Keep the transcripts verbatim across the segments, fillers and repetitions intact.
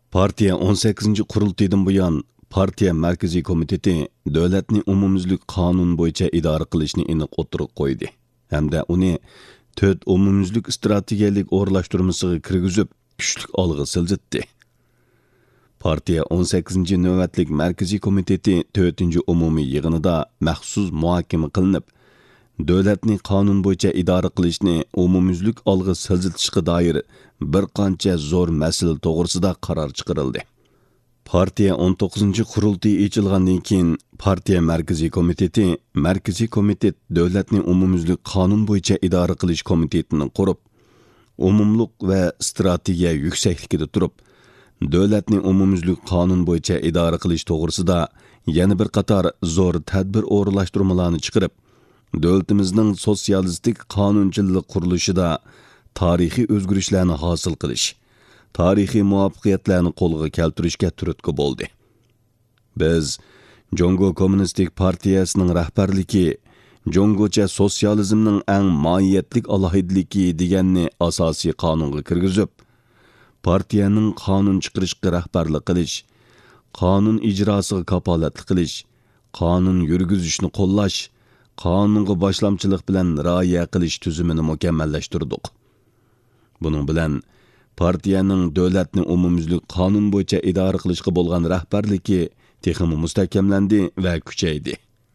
Partiya o'n sakkizinchi qurultaydan buyon Partiya Markaziy komiteti davlatni umumyuzlik qonun bo'yicha idora qilishni aniq o'tirib qo'ydi hamda uni to'rt umumyuzlik strategiyalik o'rlashtirmasiga kirgizib kuchli olg'a siljitdi. Partiya o'n sakkizinchi navbatlik Markaziy komiteti to'rtinchi umumiy yig'inida maxsus muhokama qilinib, davlatni qonun bo'yicha idora qilishni umumyuzlik olg'a siljitishga doir bir qancha zo'r masala to'g'risida qaror chiqarildi. Partiya o'n to'qqizinchi qurultiy ochilgandan keyin Partiya Markaziy komiteti Markaziy komitet davlatni umumyuzlik qonun bo'yicha idora qilish komitetini qurib, umumluq va strategiya yuksakligida turib, davlatni umumyuzlik qonun bo'yicha idora qilish to'g'risida yana bir qator zo'r tadbir o'rlashtirmalarni chiqarib, davlatimizning sotsialistik qonunchilik qurilishida tarixiy o'zgarishlarni hosil qilish, tarixiy muvaffaqiyatlarni qo'lga keltirishga turtki bo'ldi. Biz Jongo Kommunistik partiyasining rahbarligi Jongocha sotsializmning eng mohiyatlik alohidligi deganni asosiy qonunga kirgizib, partiyaning qonun chiqarishga rahbarlik qilish, qonun ijrosiga kapolatlik qilish, qonun yurgizishni qo'llash, qonunga boshlamchilik bilan rioya qilish tuzumini mukammallashtirdik. Buning bilan partiyaning davlatni umumyuzlik qonun bo'yicha idora qilishga bo'lgan rahbarligi texmi mustahkamlandi va kuchaydi.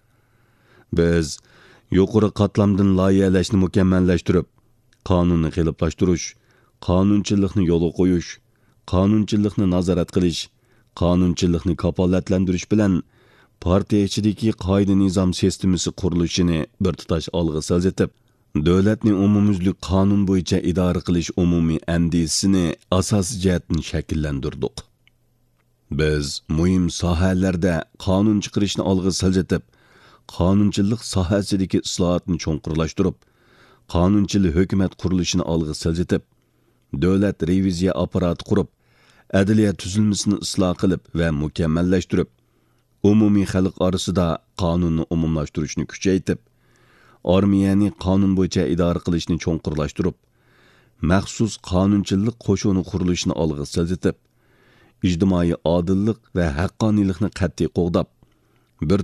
Biz yuqori qatlamdan loyihalashni mukammallashtirib, qonunni qiliblashtirish, qonunchilikni yo'lga qo'yish, qonunchilikni nazorat qilish, qonunchilikni kafolatlantirish bilan partiya ichidagi qoida-nizom sistemasi qurilishini bir tutash olg'a siljitib, davlatni umumyuzlik qonun bo'yicha idora qilish umumiy andisini asosiy jihatdan shakllantirdik. Biz muhim sohalarda qonun chiqarishni olg'a siljitib, qonunchilik sohasidagi islohotni cho'nqurlashtirib, qonunchilik hukumat qurilishini olg'a siljitib, davlat reviziya apparati qurib, adliya tuzilmasini isloh qilib va mukammallashtirib, umumiy xalq orasida qonunni umumlashtirishni kuchaytirib, armiyani qonun bo'yicha idora qilishni cho'nqurlashtirib, maxsus qonunchilik qo'shini qurilishini olg'a siljitib, ijtimoiy odillik va haqqoniylikni qat'iy qo'g'dab,